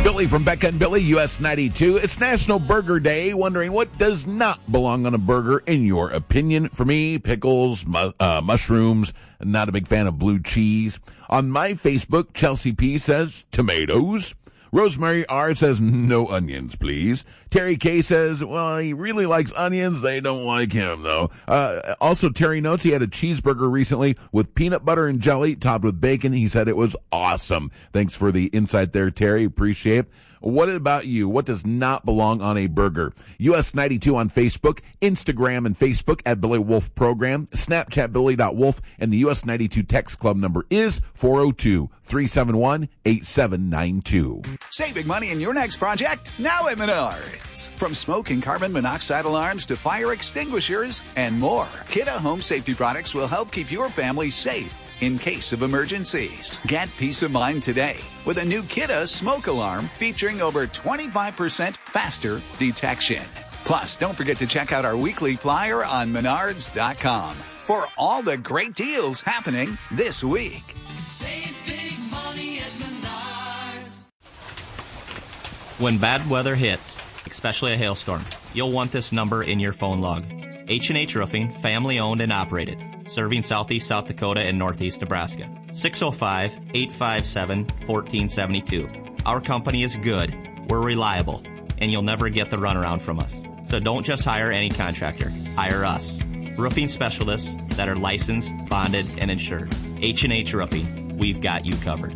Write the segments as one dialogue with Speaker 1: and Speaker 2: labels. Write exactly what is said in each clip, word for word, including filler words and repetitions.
Speaker 1: Billy from Becca and Billy, U S ninety-two. It's National Burger Day. Wondering what does not belong on a burger in your opinion. For me, pickles, mu- uh, mushrooms. Not a big fan of blue cheese. On my Facebook, Chelsea P says tomatoes. Rosemary R says no onions, please. Terry K says, well, he really likes onions. They don't like him, though. Uh, also, Terry notes he had a cheeseburger recently with peanut butter and jelly topped with bacon. He said it was awesome. Thanks for the insight there, Terry. Appreciate it. What about you? What does not belong on a burger? U S ninety-two on Facebook, Instagram and Facebook at Billy Wolf Program, Snapchat Billy dot Wolf, and the U S ninety-two text club number is four oh two, three seven one, eight seven nine two.
Speaker 2: Save big money in your next project now at Menards. From smoke and carbon monoxide alarms to fire extinguishers and more, Kidde Home Safety products will help keep your family safe in case of emergencies. Get peace of mind today with a new Kidde smoke alarm featuring over twenty-five percent faster detection. Plus, don't forget to check out our weekly flyer on menards dot com for all the great deals happening this week.
Speaker 3: Save big money at Menards.
Speaker 4: When bad weather hits, especially a hailstorm, you'll want this number in your phone log. H and H Roofing, family owned and operated, serving southeast South Dakota and northeast Nebraska. six oh five, eight five seven, one four seven two. Our company is good, we're reliable, and you'll never get the runaround from us. So don't just hire any contractor, hire us. Roofing specialists that are licensed, bonded, and insured. H and H Roofing, we've got you covered.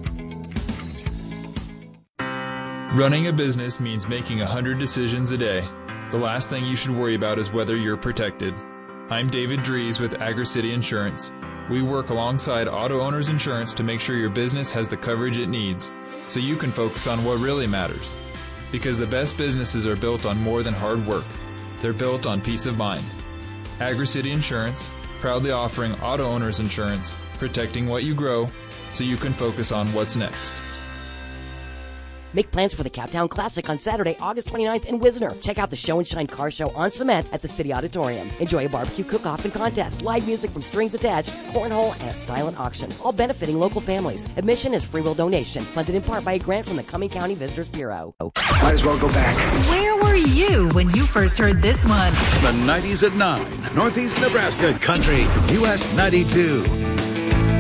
Speaker 5: Running a business means making one hundred decisions a day. The last thing you should worry about is whether you're protected. I'm David Dries with AgriCity Insurance. We work alongside Auto Owners Insurance to make sure your business has the coverage it needs, so you can focus on what really matters. Because the best businesses are built on more than hard work. They're built on peace of mind. AgriCity Insurance, proudly offering Auto Owners Insurance, protecting what you grow, so you can focus on what's next.
Speaker 6: Make plans for the Cowtown Classic on Saturday, August twenty-ninth in Wisner. Check out the Show and Shine car show on cement at the City Auditorium. Enjoy a barbecue cook-off and contest, live music from Strings Attached, cornhole, and a silent auction, all benefiting local families. Admission is free will donation, funded in part by a grant from the Cumming County Visitors Bureau.
Speaker 7: Might as well go back.
Speaker 8: Where were you when you first heard this one?
Speaker 9: The nineties at nine, Northeast Nebraska Country, U S ninety-two.